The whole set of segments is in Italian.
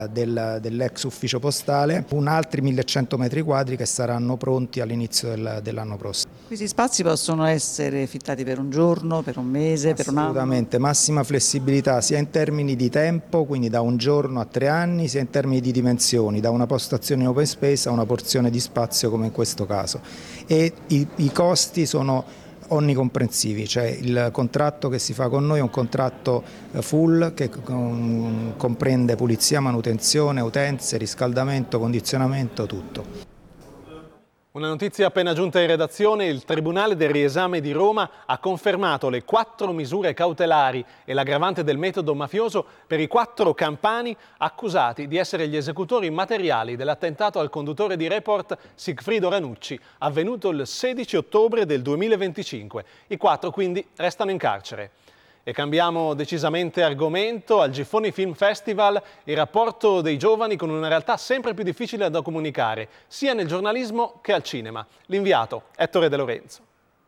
dell'ex ufficio postale, altri 1100 metri quadri che saranno pronti all'inizio dell'anno prossimo. Questi spazi possono essere fittati per un giorno, per un mese, per un anno? Assolutamente, massima flessibilità sia in termini di tempo, quindi da un giorno a 3 anni, sia in termini di dimensioni, da una postazione in open space a una porzione di spazio come in questo caso. E i costi sono onnicomprensivi, cioè il contratto che si fa con noi è un contratto full che comprende pulizia, manutenzione, utenze, riscaldamento, condizionamento, tutto. Una notizia appena giunta in redazione: il Tribunale del Riesame di Roma ha confermato le 4 misure cautelari e l'aggravante del metodo mafioso per i 4 campani accusati di essere gli esecutori materiali dell'attentato al conduttore di Report Sigfrido Ranucci, avvenuto il 16 ottobre del 2025. I 4 quindi restano in carcere. E cambiamo decisamente argomento. Al Giffoni Film Festival il rapporto dei giovani con una realtà sempre più difficile da comunicare, sia nel giornalismo che al cinema. L'inviato Ettore De Lorenzo.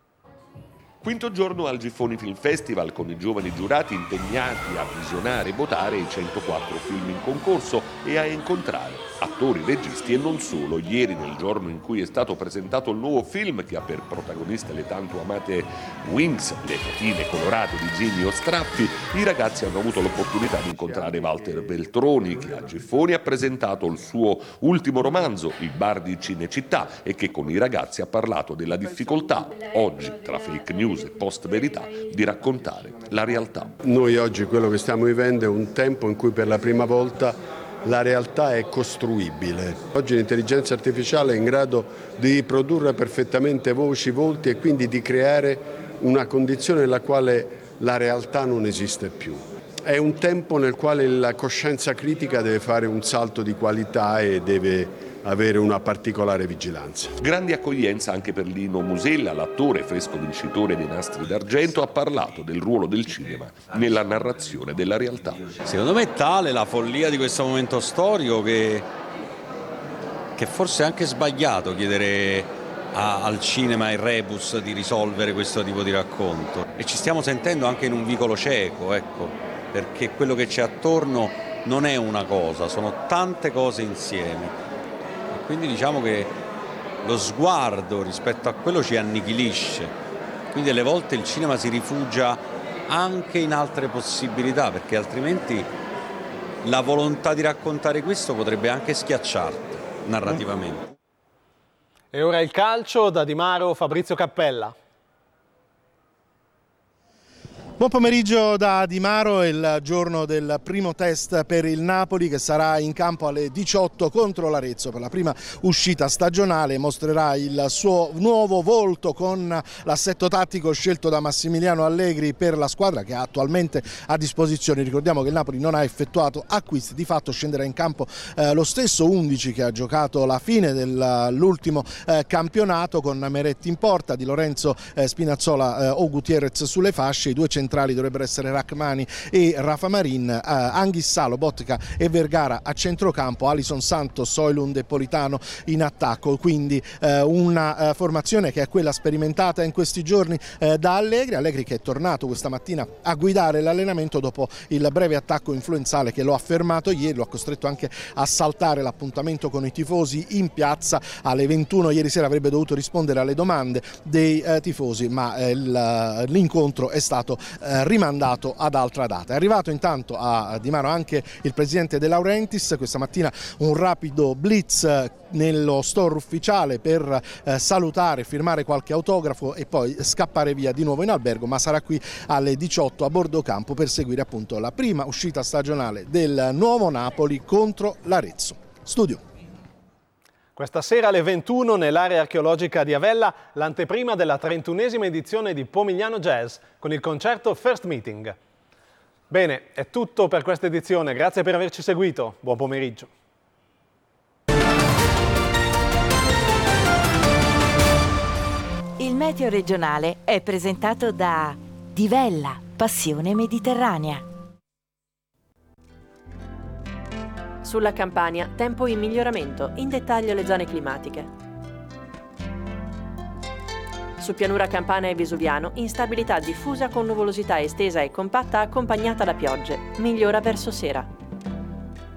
Quinto giorno al Giffoni Film Festival, con i giovani giurati impegnati a visionare e votare i 104 film in concorso e a incontrare attori, registi e non solo. Ieri, nel giorno in cui è stato presentato il nuovo film che ha per protagoniste le tanto amate Wings, le fotine colorate di Ginny Straffi, i ragazzi hanno avuto l'opportunità di incontrare Walter Veltroni, che a Giffoni ha presentato il suo ultimo romanzo, Il bar di Cinecittà, e che con i ragazzi ha parlato della difficoltà, oggi tra fake news e post verità, di raccontare la realtà. Noi oggi quello che stiamo vivendo è un tempo in cui per la prima volta la realtà è costruibile. Oggi l'intelligenza artificiale è in grado di riprodurre perfettamente voci, volti e quindi di creare una condizione nella quale la realtà non esiste più. È un tempo nel quale la coscienza critica deve fare un salto di qualità e deve avere una particolare vigilanza. Grande accoglienza anche per Lino Musella, l'attore fresco vincitore dei Nastri d'Argento, ha parlato del ruolo del cinema nella narrazione della realtà. Secondo me è tale la follia di questo momento storico che forse è anche sbagliato chiedere al cinema e rebus di risolvere questo tipo di racconto. E ci stiamo sentendo anche in un vicolo cieco, ecco, perché quello che c'è attorno non è una cosa, sono tante cose insieme. Quindi diciamo che lo sguardo rispetto a quello ci annichilisce, quindi alle volte il cinema si rifugia anche in altre possibilità, perché altrimenti la volontà di raccontare questo potrebbe anche schiacciarti narrativamente. E ora il calcio, da Di Maro, Fabrizio Cappella. Buon pomeriggio da Di Maro, è il giorno del primo test per il Napoli che sarà in campo alle 18 contro l'Arezzo per la prima uscita stagionale. Mostrerà il suo nuovo volto con l'assetto tattico scelto da Massimiliano Allegri per la squadra che ha attualmente a disposizione. Ricordiamo che il Napoli non ha effettuato acquisti, di fatto scenderà in campo lo stesso 11 che ha giocato la fine dell'ultimo campionato, con Meretti in porta, Di Lorenzo, Spinazzola o Gutierrez sulle fasce. I due centrali dovrebbero essere Rachmani e Rafa Marin, Anghissà, Lobotka e Vergara a centrocampo, Alisson, Santos, Højlund e Politano in attacco. Quindi una formazione che è quella sperimentata in questi giorni da Allegri che è tornato questa mattina a guidare l'allenamento dopo il breve attacco influenzale che lo ha fermato ieri, lo ha costretto anche a saltare l'appuntamento con i tifosi in piazza alle 21. Ieri sera avrebbe dovuto rispondere alle domande dei tifosi, ma l'incontro è stato rimandato ad altra data. È arrivato intanto a Di Maro anche il presidente De Laurentiis, questa mattina un rapido blitz nello store ufficiale per salutare, firmare qualche autografo e poi scappare via di nuovo in albergo, ma sarà qui alle 18 a bordo campo per seguire appunto la prima uscita stagionale del nuovo Napoli contro l'Arezzo. Studio. Questa sera alle 21 nell'area archeologica di Avella l'anteprima della 31esima edizione di Pomigliano Jazz con il concerto First Meeting. Bene, è tutto per questa edizione, grazie per averci seguito, buon pomeriggio. Il meteo regionale è presentato da Divella, passione mediterranea. Sulla Campania, tempo in miglioramento, in dettaglio le zone climatiche. Su pianura campana e vesuviano, instabilità diffusa con nuvolosità estesa e compatta accompagnata da piogge, migliora verso sera.